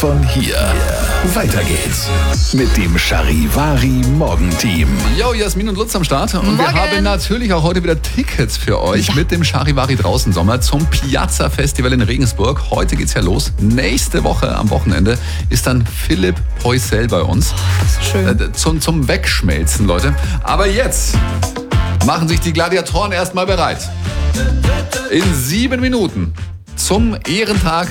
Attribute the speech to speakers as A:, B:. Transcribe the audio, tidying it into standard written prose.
A: von hier. Weiter geht's mit dem Charivari Morgenteam.
B: Jo, Jasmin und Lutz am Start. Und
C: Morgen.
B: wir haben natürlich auch heute wieder Tickets für euch mit dem Charivari draußen Sommer zum Piazza Festival in Regensburg. Heute geht's ja los. Nächste Woche am Wochenende ist dann Philipp Poisel bei uns.
C: Schön.
B: Zum Wegschmelzen, Leute. Aber jetzt machen sich die Gladiatoren erstmal bereit. In 7 Minuten zum Ehrentag